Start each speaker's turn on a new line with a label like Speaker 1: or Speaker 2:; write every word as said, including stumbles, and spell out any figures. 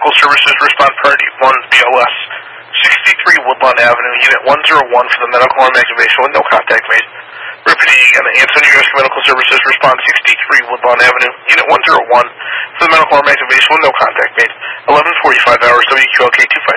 Speaker 1: Medical Services, respond priority one B L S. sixty-three Woodlawn Avenue, Unit one oh one for the medical arm activation with no contact made. Repeating again, Antonio Rescue Medical Services, respond sixty-three Woodlawn Avenue, Unit one oh one for the medical arm activation with no contact made. eleven forty-five hours, W Q L K two five.